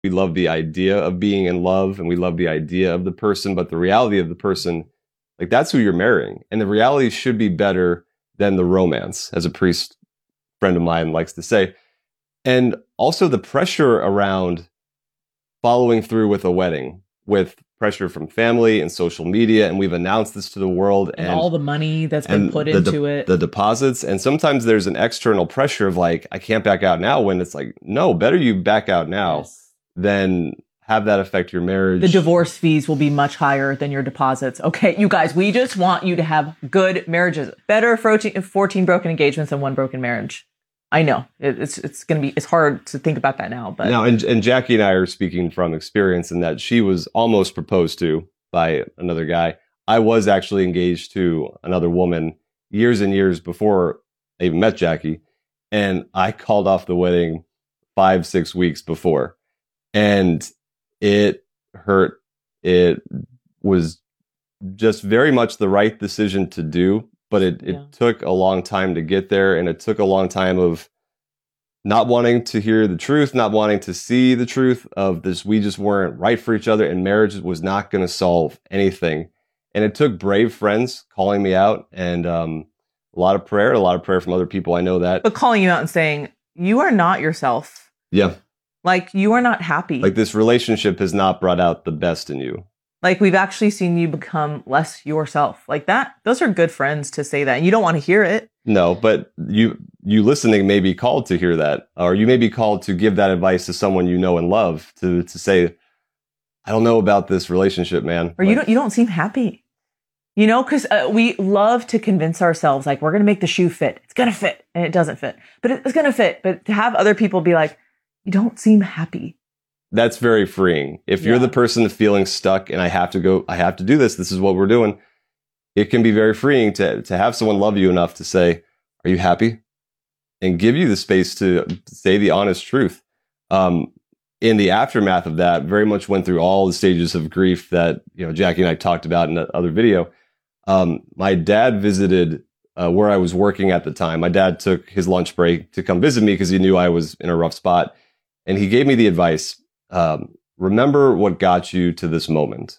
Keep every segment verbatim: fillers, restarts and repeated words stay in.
We love the idea of being in love and we love the idea of the person, but the reality of the person, like that's who you're marrying. And the reality should be better than the romance, as a priest friend of mine likes to say. And also the pressure around following through with a wedding, with pressure from family and social media. And we've announced this to the world. And, and all the money that's been put into de- it. The deposits. And sometimes there's an external pressure of like, I can't back out now, when it's like, no, better you back out now yes. than have that affect your marriage. The divorce fees will be much higher than your deposits. Okay, you guys, we just want you to have good marriages. Better fourteen broken engagements than one broken marriage. I know it's it's going to be, it's hard to think about that now, but now, and, and Jackie and I are speaking from experience in that she was almost proposed to by another guy. I was actually engaged to another woman years and years before I even met Jackie. And I called off the wedding five, six weeks before, and it hurt. It was just very much the right decision to do. But it, it yeah. took a long time to get there. And it took a long time of not wanting to hear the truth, not wanting to see the truth of this. We just weren't right for each other, and marriage was not going to solve anything. And it took brave friends calling me out, and um, a lot of prayer, a lot of prayer from other people. I know that. But calling you out and saying, you are not yourself. Yeah. Like, you are not happy. Like, this relationship has not brought out the best in you. Like, we've actually seen you become less yourself. Like that, those are good friends to say that. And you don't want to hear it. No, but you you listening may be called to hear that. Or you may be called to give that advice to someone you know and love, to to say, I don't know about this relationship, man. Or like, you don't you don't seem happy. You know, because uh, we love to convince ourselves, like, we're going to make the shoe fit. It's going to fit. And it doesn't fit. But it's going to fit. But to have other people be like, you don't seem happy. That's very freeing. If you're yeah. the person feeling stuck and I have to go, I have to do this, this is what we're doing. It can be very freeing to, to have someone love you enough to say, are you happy? And give you the space to say the honest truth. Um, in the aftermath of that, very much went through all the stages of grief that, you know, Jackie and I talked about in that other video. Um, my dad visited uh, where I was working at the time. My dad took his lunch break to come visit me because he knew I was in a rough spot. And he gave me the advice. Um, remember what got you to this moment.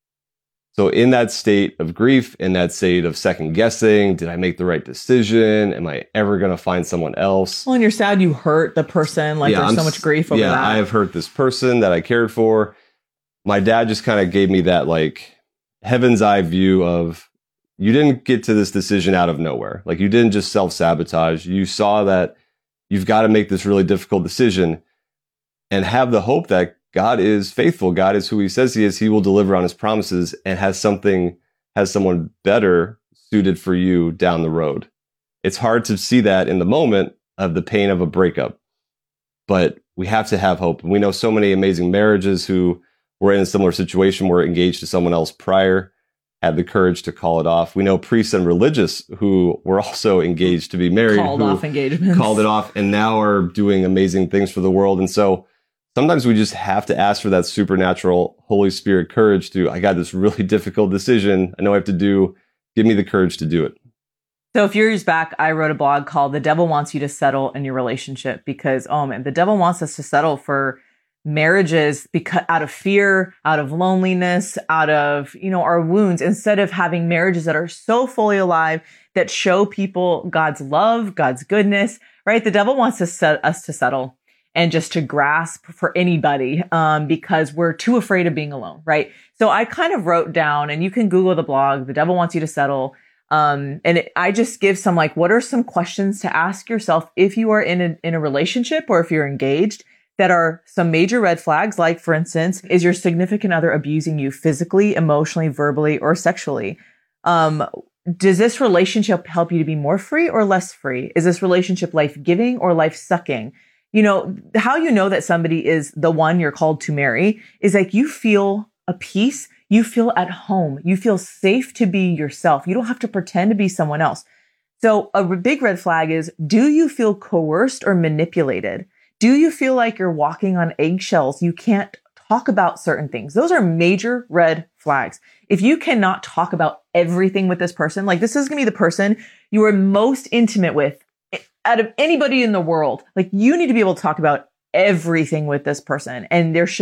So in that state of grief, in that state of second guessing, did I make the right decision? Am I ever going to find someone else? Well, and you're sad you hurt the person. Like yeah, there's I'm, so much grief over yeah, that. Yeah, I have hurt this person that I cared for. My dad just kind of gave me that like heaven's eye view of, you didn't get to this decision out of nowhere. Like, you didn't just self-sabotage. You saw that you've got to make this really difficult decision. And have the hope that God is faithful. God is who he says he is. He will deliver on his promises and has something, has someone better suited for you down the road. It's hard to see that in the moment of the pain of a breakup, but we have to have hope. We know so many amazing marriages who were in a similar situation, were engaged to someone else prior, had the courage to call it off. We know priests and religious who were also engaged to be married, called who off engagements, called it off, and now are doing amazing things for the world. And so sometimes we just have to ask for that supernatural Holy Spirit courage to, I got this really difficult decision I know I have to do. Give me the courage to do it. So a few years back, I wrote a blog called The Devil Wants You to Settle in Your Relationship, because, oh man, the devil wants us to settle for marriages because out of fear, out of loneliness, out of, you know, our wounds, instead of having marriages that are so fully alive, that show people God's love, God's goodness, right? The devil wants to set us to settle and just to grasp for anybody, um, because we're too afraid of being alone, right? So I kind of wrote down, and you can Google the blog, The Devil Wants You to Settle. Um, and it, I just give some, like, what are some questions to ask yourself if you are in a, in a relationship or if you're engaged, that are some major red flags. Like, for instance, is your significant other abusing you physically, emotionally, verbally, or sexually? Um, does this relationship help you to be more free or less free? Is this relationship life-giving or life-sucking? You know, how you know that somebody is the one you're called to marry is like, you feel a peace, you feel at home, you feel safe to be yourself. You don't have to pretend to be someone else. So a big red flag is, do you feel coerced or manipulated? Do you feel like you're walking on eggshells? You can't talk about certain things. Those are major red flags. If you cannot talk about everything with this person, like, this is going to be the person you are most intimate with out of anybody in the world. Like, you need to be able to talk about everything with this person. And there should